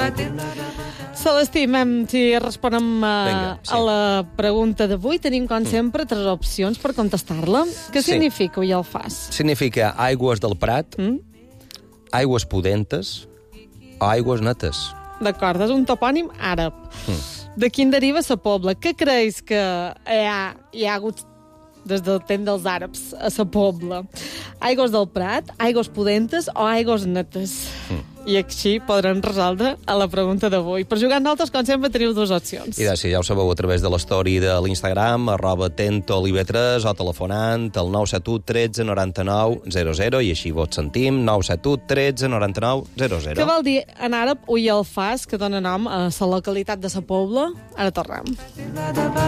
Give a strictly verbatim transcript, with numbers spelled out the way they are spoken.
Celestí, mem, si responem uh, Vinga, sí. a la pregunta d'avui, tenim, com sempre, tres opcions per contestar-la. Què Sí. significa Ull al Fas? Significa aigües del Prat, Mm? aigües pudentes o aigües netes. D'acord, és un topònim àrab. Mm. De quin deriva sa Pobla? Què creus que hi ha, hi ha hagut des del temps dels àrabs a sa Pobla? Aigües del Prat, aigües pudentes o aigües netes? Mm. I així podrem resoldre a la pregunta d'avui. Per jugar amb nosaltres, com sempre, teniu dues opcions. I si ja ho sabeu a través de l'story de l'Instagram, arroba tentolive tres, o telefonant al nou set u tretze noranta-nou zero zero, i així vos sentim, nou set u tretze noranta-nou zero zero. Què vol dir en àrab Ull al Fas, que dona nom a la localitat de sa Pobla? Ara tornem.